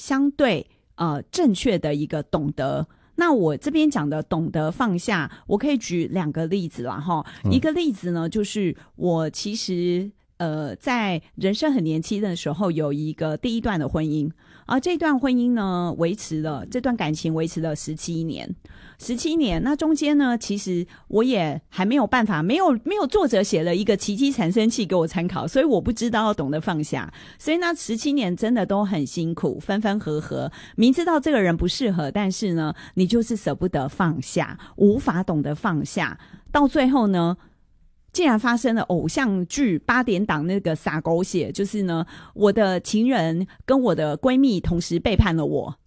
相对正确的一个懂得。那我这边讲的懂得放下，我可以举2个例子啦齁。一个例子呢，就是我其实在人生很年轻的时候有一个第一段的婚姻，而这段婚姻呢这段感情维持了17年。那中间呢，其实我也还没有办法，没有作者写了一个奇迹产生器给我参考，所以我不知道要懂得放下。所以那17年真的都很辛苦，分分合合，明知道这个人不适合，但是呢，你就是舍不得放下，无法懂得放下，到最后呢，竟然发生了偶像剧8点档那个撒狗血，就是呢，我的情人跟我的闺蜜同时背叛了我。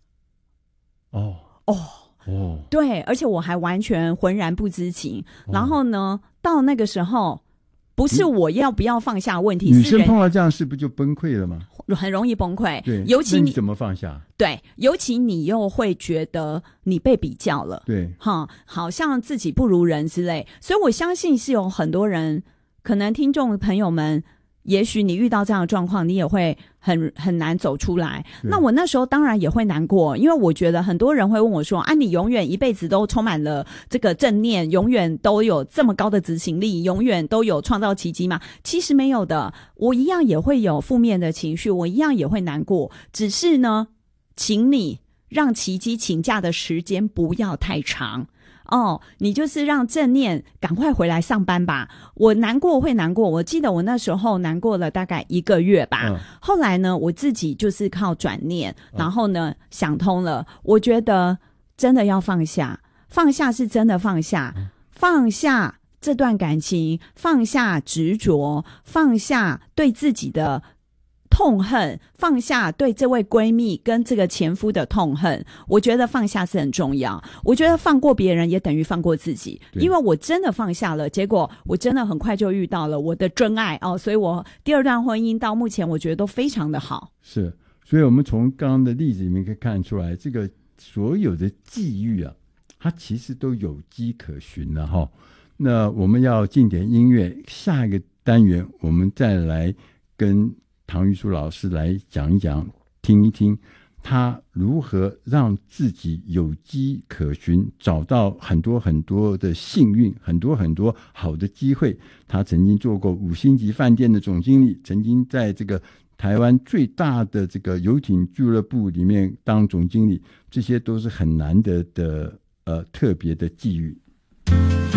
对，而且我还完全浑然不知情。然后呢，到那个时候，不是我要不要放下问题， 女生碰到这样事不就崩溃了吗？ 很容易崩溃。 对， 尤其你怎么放下？ 对，尤其你又会觉得你被比较了， 对， 好像自己不如人之类。所以我相信是有很多人，可能听众朋友们，也许你遇到这样的状况，你也会很难走出来。那我那时候当然也会难过，因为我觉得很多人会问我说你永远一辈子都充满了这个正念，永远都有这么高的执行力，永远都有创造奇迹吗？其实没有的，我一样也会有负面的情绪，我一样也会难过，只是呢，请你让奇迹请假的时间不要太长。你就是让正念赶快回来上班吧。我难过会难过，我记得我那时候难过了大概1个月吧。后来呢，我自己就是靠转念，然后呢想通了，我觉得真的要放下，放下是真的放下，放下这段感情，放下执着，放下对自己的痛恨，放下对这位闺蜜跟这个前夫的痛恨。我觉得放下是很重要，我觉得放过别人也等于放过自己，因为我真的放下了，结果我真的很快就遇到了我的真爱所以我第2段婚姻到目前我觉得都非常的好。 是，所以我们从刚刚的例子里面可以看出来，这个所有的际遇啊，它其实都有迹可循了齁。那我们要进点音乐，下一个单元我们再来跟唐玉书老师来讲一讲，听一听他如何让自己有迹可循，找到很多很多的幸运，很多很多好的机会。他曾经做过5星级饭店的总经理，曾经在这个台湾最大的这个游艇俱乐部里面当总经理，这些都是很难得的特别的际遇。